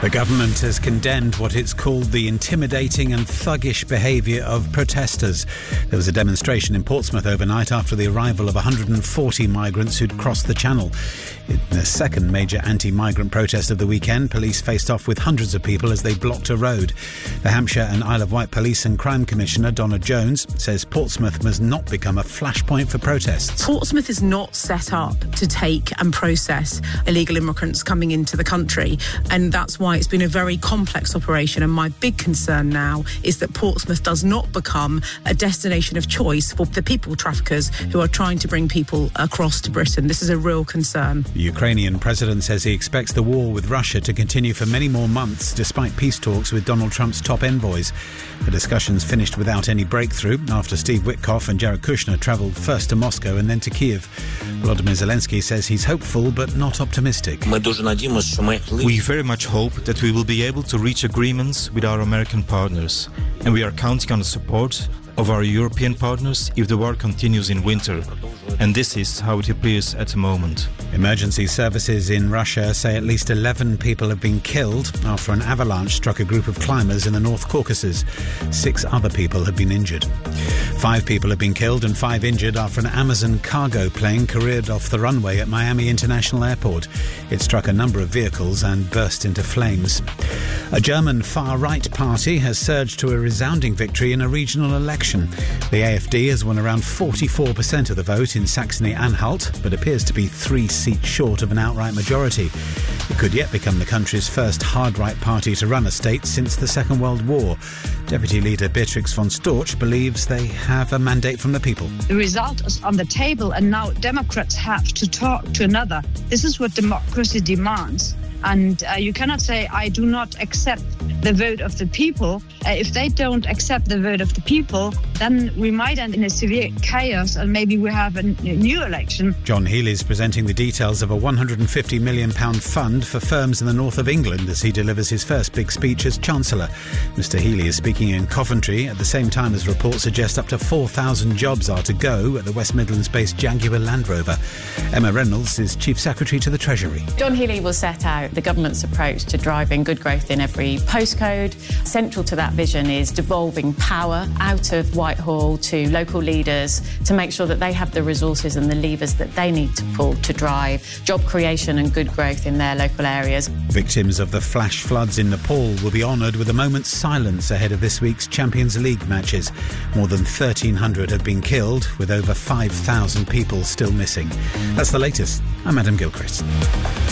The government has condemned what it's called the intimidating and thuggish behaviour of protesters. There was a demonstration in Portsmouth overnight after the arrival of 140 migrants who'd crossed the Channel. In the second major anti-migrant protest of the weekend, police faced off with hundreds of people as they blocked a road. The Hampshire and Isle of Wight Police and Crime Commissioner Donna Jones says Portsmouth must not become a flashpoint for protests. Portsmouth is not set up to take and process illegal immigrants coming into the country, and that's why it's been a very complex operation. And my big concern now is that Portsmouth does not become a destination of choice for the people traffickers who are trying to bring people across to Britain. This is a real concern. The Ukrainian president says he expects the war with Russia to continue for many more months, despite peace talks with Donald Trump's top envoys. The discussions finished without any breakthrough after Steve Witkoff and Jared Kushner travelled first to Moscow and then to Kiev. Volodymyr Zelensky says he's hopeful but not optimistic. We very much hope that we will be able to reach agreements with our American partners, and we are counting on the support of our European partners if the war continues in winter. And this is how it appears at the moment. Emergency services in Russia say at least 11 people have been killed after an avalanche struck a group of climbers in the North Caucasus. 6 other people have been injured. 5 people have been killed and 5 injured after an Amazon cargo plane careered off the runway at Miami International Airport. It struck a number of vehicles and burst into flames. A German far-right party has surged to a resounding victory in a regional election. The AfD has won around 44% of the vote in Saxony-Anhalt, but appears to be 3 seats short of an outright majority. It could yet become the country's first hard-right party to run a state since the Second World War. Deputy Leader Beatrix von Storch believes they have a mandate from the people. The result is on the table, and now Democrats have to talk to another. This is what democracy demands. And you cannot say, I do not accept the vote of the people. If they don't accept the vote of the people, then we might end in a severe chaos and maybe we have a new election. John Healey is presenting the details of a £150 million fund for firms in the north of England as he delivers his first big speech as Chancellor. Mr Healey is speaking in Coventry at the same time as reports suggest up to 4,000 jobs are to go at the West Midlands-based Jaguar Land Rover. Emma Reynolds is Chief Secretary to the Treasury. John Healey will set out the government's approach to driving good growth in every postcode. Central to that vision is devolving power out of Whitehall to local leaders to make sure that they have the resources and the levers that they need to pull to drive job creation and good growth in their local areas. Victims of the flash floods in Nepal will be honoured with a moment's silence ahead of this week's Champions League matches. More than 1,300 have been killed, with over 5,000 people still missing. That's the latest. I'm Adam Gilchrist.